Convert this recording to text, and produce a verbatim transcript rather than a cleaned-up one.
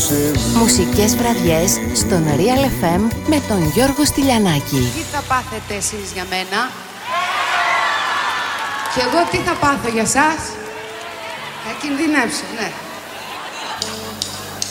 Μουσικές βραδιές στον Real εφ εμ με τον Γιώργο Στυλιανάκη. Τι θα πάθετε εσείς για μένα? Και εγώ τι θα πάθω για σας? Θα κινδυνεύσω, ναι.